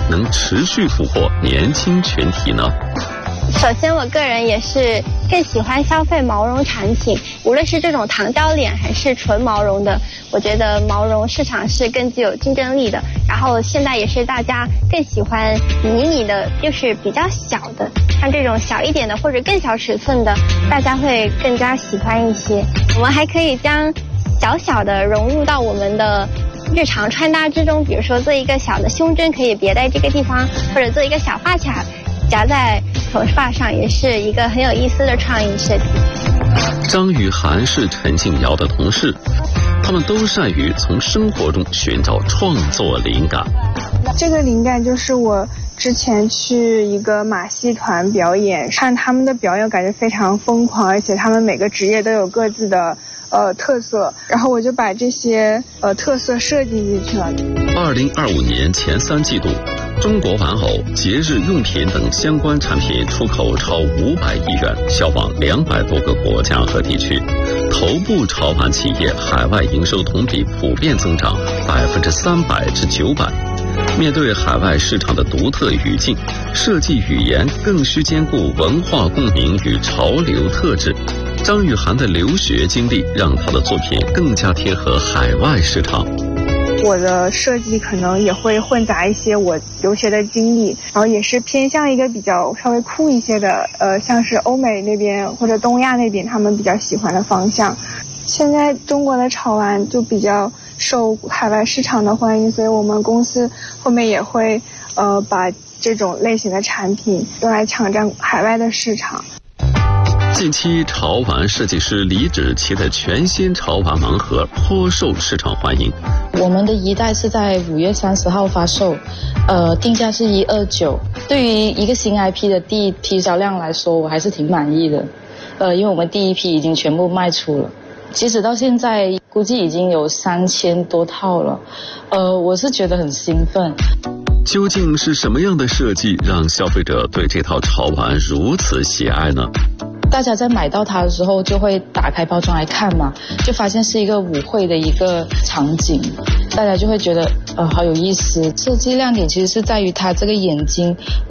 能持续俘获年轻群体呢？ 首先，我个人也是更喜欢消费毛绒产品，无论是这种糖胶脸还是纯毛绒的，我觉得毛绒市场是更具有竞争力的。然后现在也是大家更喜欢迷你的，就是比较小的，像这种小一点的或者更小尺寸的，大家会更加喜欢一些。我们还可以将小小的融入到我们的日常穿搭之中，比如说做一个小的胸针可以别在这个地方，或者做一个小发卡夹在头发上，也是一个很有意思的创意设计。 张雨涵是陈静瑶的同事，他们都善于从生活中寻找创作灵感。 这个灵感就是我之前去一个马戏团表演，看他们的表演感觉非常疯狂，而且他们每个职业都有各自的特色，然后我就把这些特色设计进去了。 2025年前3季度，中国玩偶、节日用品等相关产品出口超500亿元，销往200多个国家和地区。头部潮玩企业海外营收同比普遍增长300%至900%。面对海外市场的独特语境，设计语言更需兼顾文化共鸣与潮流特质。张雨涵的留学经历让她的作品更加贴合海外市场。 我的设计可能也会混杂一些我留学的经历，然后也是偏向一个比较稍微酷一些的，像是欧美那边或者东亚那边他们比较喜欢的方向。现在中国的潮玩就比较受海外市场的欢迎，所以我们公司后面也会把这种类型的产品用来抢占海外的市场。 近期潮玩设计师李芷琪的全新潮玩盲盒颇受市场欢迎。 我们的一代是在5月30号发售，定价是129。对于一个新 IP 的第一批销量来说，我还是挺满意的。因为我们第一批已经全部卖出了，截止到现在估计已经有3000多套了。我是觉得很兴奋。 究竟是什么样的设计让消费者对这套潮玩如此喜爱呢？ 大家在买到它的时候就会打开包装来看嘛，就发现是一个舞会的一个场景，大家就会觉得好有意思。设计亮点其实是在于它这个眼睛